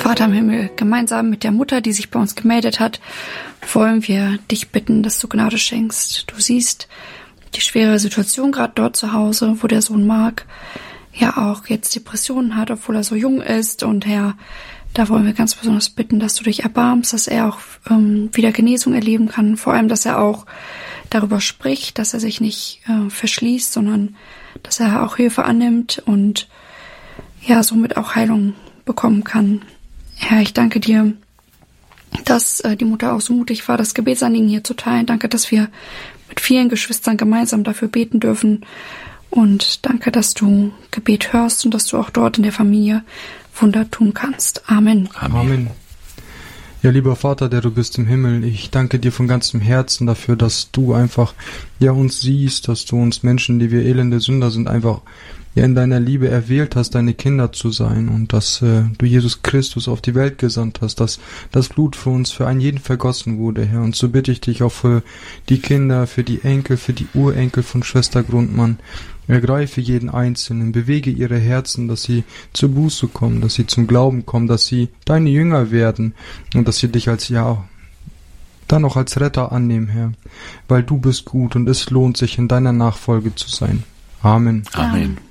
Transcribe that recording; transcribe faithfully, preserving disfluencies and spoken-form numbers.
Vater im Himmel, gemeinsam mit der Mutter, die sich bei uns gemeldet hat, wollen wir dich bitten, dass du Gnade schenkst. Du siehst die schwere Situation gerade dort zu Hause, wo der Sohn Marc ja auch jetzt Depressionen hat, obwohl er so jung ist. Und Herr, da wollen wir ganz besonders bitten, dass du dich erbarmst, dass er auch ähm, wieder Genesung erleben kann. Vor allem, dass er auch darüber spricht, dass er sich nicht äh, verschließt, sondern dass er auch Hilfe annimmt und ja, somit auch Heilung bekommen kann. Herr, ich danke dir, dass äh, die Mutter auch so mutig war, das Gebetsanliegen hier zu teilen. Danke, dass wir mit vielen Geschwistern gemeinsam dafür beten dürfen. Und danke, dass du Gebet hörst und dass du auch dort in der Familie Wunder tun kannst. Amen. Amen. Amen. Ja, lieber Vater, der du bist im Himmel, ich danke dir von ganzem Herzen dafür, dass du einfach ja uns siehst, dass du uns Menschen, die wir elende Sünder sind, einfach ja in deiner Liebe erwählt hast, deine Kinder zu sein und dass äh, du Jesus Christus auf die Welt gesandt hast, dass das Blut für uns, für einen jeden vergossen wurde, Herr. Und so bitte ich dich auch für die Kinder, für die Enkel, für die Urenkel von Schwester Grundmann. Ergreife jeden Einzelnen, bewege ihre Herzen, dass sie zur Buße kommen, dass sie zum Glauben kommen, dass sie deine Jünger werden und dass sie dich als ja dann auch als Retter annehmen, Herr, weil du bist gut und es lohnt sich, in deiner Nachfolge zu sein. Amen. Amen.